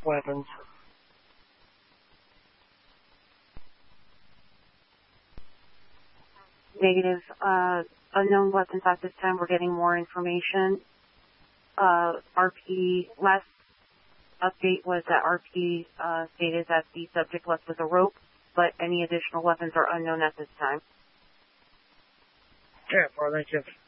weapons. Negative. Unknown weapons at this time. We're getting more information. RP, last update was that RP stated that the subject left with a rope, but any additional weapons are unknown at this time. Yeah, thank you.